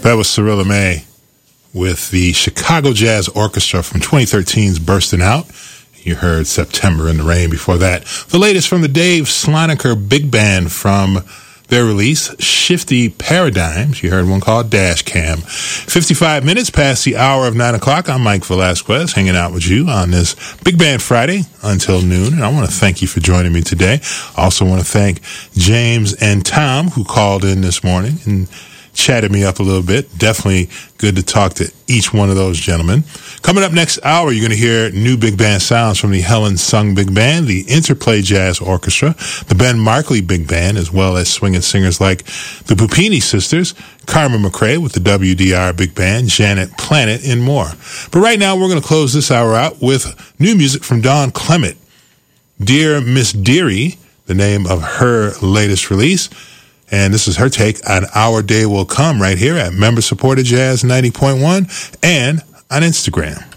That was Cyrilla May with the Chicago Jazz Orchestra from 2013's Burstin' Out. You heard September in the Rain before that. The latest from the Dave Slonaker Big Band from their release, Shifty Paradigms. You heard one called Dash Cam. 55 minutes past the hour of 9 o'clock. I'm Mike Velasquez, hanging out with you on this Big Band Friday until noon. And I want to thank you for joining me today. I also want to thank James and Tom, who called in this morning and chatted me up a little bit. Definitely good to talk to each one of those gentlemen. Coming up next hour, you're going to hear new big band sounds from the Helen Sung Big Band, the Interplay Jazz Orchestra, the Ben Markley Big Band, as well as swinging singers like the Pupini Sisters, Carmen McRae with the WDR Big Band, Janet Planet, and more. But right now, we're going to close this hour out with new music from Dawn Clement. Dear Miss Dearie, the name of her latest release. And this is her take on Our Day Will Come right here at Member Supported Jazz 90.1 and on Instagram.